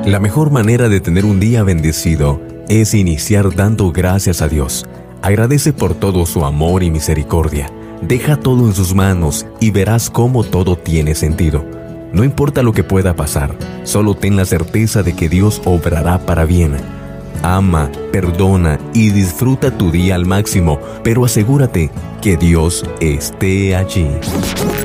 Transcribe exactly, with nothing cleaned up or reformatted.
La mejor manera de tener un día bendecido es iniciar dando gracias a Dios. Agradece por todo su amor y misericordia. Deja todo en sus manos y verás cómo todo tiene sentido. No importa lo que pueda pasar, solo ten la certeza de que Dios obrará para bien. Ama, perdona y disfruta tu día al máximo, pero asegúrate que Dios esté allí.